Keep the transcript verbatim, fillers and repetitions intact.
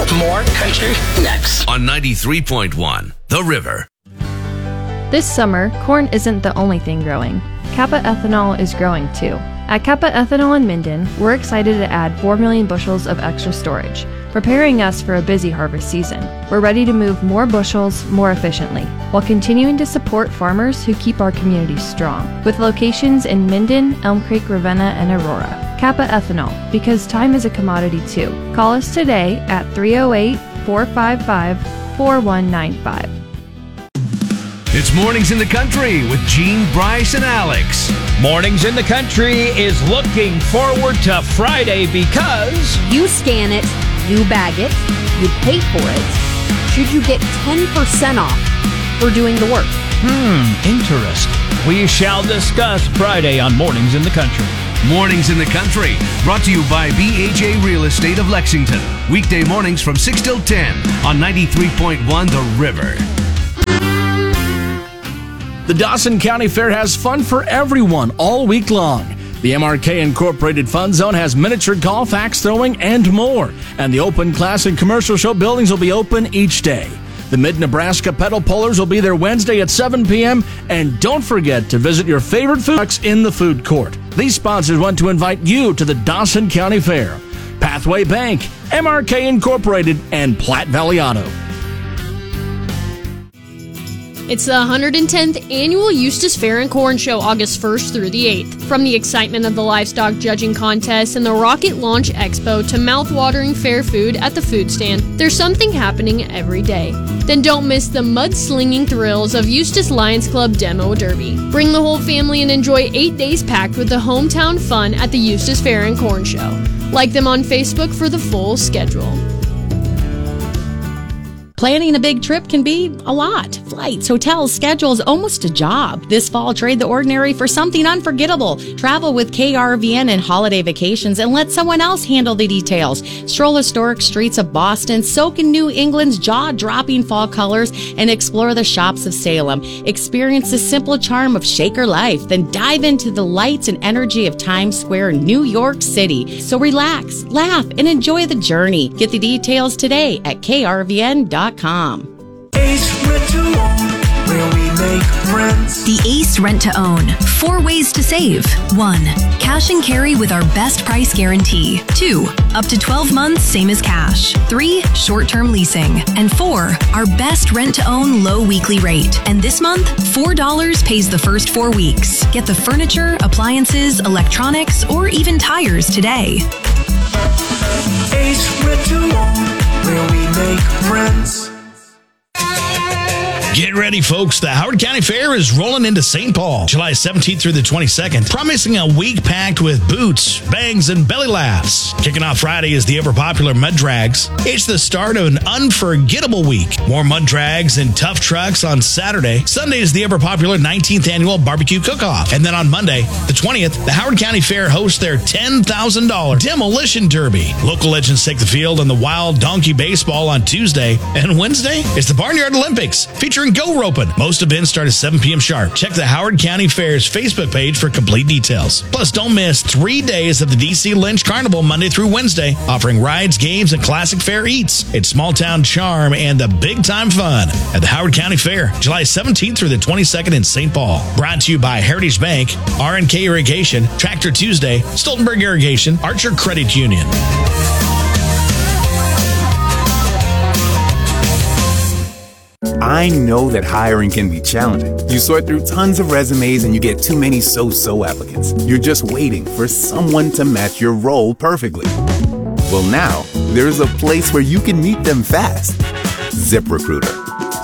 More country next. On ninety-three point one, The River. This summer, corn isn't the only thing growing. Kappa Ethanol is growing too. At Kappa Ethanol in Minden, we're excited to add four million bushels of extra storage, preparing us for a busy harvest season. We're ready to move more bushels more efficiently, while continuing to support farmers who keep our communities strong, with locations in Minden, Elm Creek, Ravenna, and Aurora. Kappa Ethanol, because time is a commodity too. Call us today at three oh eight, four five five, four one nine five. It's Mornings in the Country with Gene, Bryce, and Alex. Mornings in the Country is looking forward to Friday because you scan it, you bag it, you pay for it. Should you get ten percent off for doing the work? Hmm, interesting. We shall discuss Friday on Mornings in the Country. Mornings in the Country, brought to you by B H A Real Estate of Lexington. Weekday mornings from six till ten on ninety-three point one The River. The Dawson County Fair has fun for everyone all week long. The M R K Incorporated Fun Zone has miniature golf, axe throwing, and more. And the Open Class and Commercial Show buildings will be open each day. The Mid-Nebraska Pedal Pullers will be there Wednesday at seven p.m. And don't forget to visit your favorite food trucks in the food court. These sponsors want to invite you to the Dawson County Fair. Pathway Bank, M R K Incorporated, and Platte Valley Auto. It's the one hundred tenth Annual Eustis Fair and Corn Show, August first through the eighth. From the excitement of the livestock judging contest and the Rocket Launch Expo to mouth-watering fair food at the food stand, there's something happening every day. Then don't miss the mud-slinging thrills of Eustis Lions Club Demo Derby. Bring the whole family and enjoy eight days packed with the hometown fun at the Eustis Fair and Corn Show. Like them on Facebook for the full schedule. Planning a big trip can be a lot. Flights, hotels, schedules, almost a job. This fall, trade the ordinary for something unforgettable. Travel with K R V N and Holiday Vacations and let someone else handle the details. Stroll historic streets of Boston, soak in New England's jaw-dropping fall colors, and explore the shops of Salem. Experience the simple charm of Shaker life, then dive into the lights and energy of Times Square, New York City. So relax, laugh, and enjoy the journey. Get the details today at K R V N dot com. Ace Rent to Own, where we make friends. The Ace Rent to Own. Four ways to save. One, cash and carry with our best price guarantee. Two, up to twelve months, same as cash. Three, short-term leasing. And four, our best rent to own low weekly rate. And this month, four dollars pays the first four weeks. Get the furniture, appliances, electronics, or even tires today. Ace Rent to Own, where we make friends. Get ready, folks. The Howard County Fair is rolling into Saint Paul, July seventeenth through the twenty-second, promising a week packed with boots, bangs, and belly laughs. Kicking off Friday is the ever-popular Mud Drags. It's the start of an unforgettable week. More Mud Drags and tough trucks on Saturday. Sunday is the ever-popular nineteenth Annual Barbecue Cook-Off. And then on Monday, the twentieth, the Howard County Fair hosts their ten thousand dollars Demolition Derby. Local legends take the field on the Wild Donkey Baseball on Tuesday. And Wednesday is the Barnyard Olympics, featuring Go Roping. Most events start at seven p.m. sharp. Check the Howard County Fair's Facebook page for complete details. Plus, don't miss three days of the D C Lynch Carnival Monday through Wednesday, offering rides, games, and classic fair eats. It's small town charm and the big time fun at the Howard County Fair, July seventeenth through the twenty-second in Saint Paul. Brought to you by Heritage Bank, R and K Irrigation, Tractor Tuesday, Stoltenberg Irrigation, Archer Credit Union. I know that hiring can be challenging. You sort through tons of resumes and you get too many so-so applicants. You're just waiting for someone to match your role perfectly. Well, now, there's a place where you can meet them fast. ZipRecruiter.